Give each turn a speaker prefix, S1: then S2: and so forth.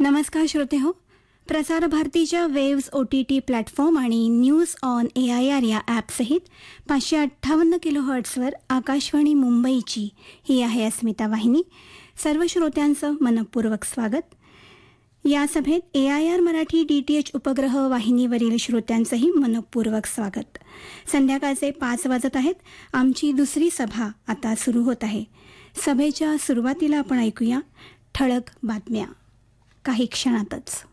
S1: नमस्कार श्रोते हो. प्रसार भारतीच्या वेव्स OTT प्लॅटफॉर्म आणि न्यूज ऑन AIR या ॲपसहित 558 किलोहर्ट्झवर आकाशवाणी मुंबईची ही आहे अस्मिता वाहिनी. सर्व श्रोत्यांचं मनपूर्वक स्वागत. या सभेत AIR मराठी DTH उपग्रह वाहिनीवरील श्रोत्यांचंही मनपूर्वक स्वागत. संध्याकाळचे 5 वाजत आहेत. आमची दुसरी सभा आता सुरू होत आहे. सभेच्या सुरुवातीला आपण ऐकूया ठळक बातम्या काही क्षणातच.